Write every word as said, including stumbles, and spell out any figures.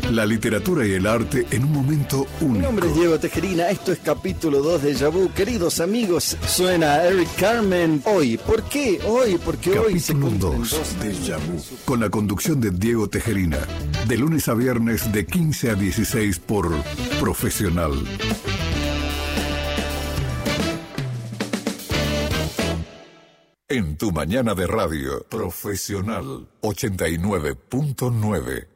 La literatura y el arte en un momento único. Mi nombre es Diego Tejerina, esto es capítulo dos de Déjà Vu. Queridos amigos, suena Eric Carmen hoy. ¿Por qué? Hoy, porque capítulo hoy se cumplen dos dos de años. Déjà Vu, con la conducción de Diego Tejerina, de lunes a viernes de quince a dieciséis por Profesional. En tu mañana de radio, Profesional ochenta y nueve punto nueve.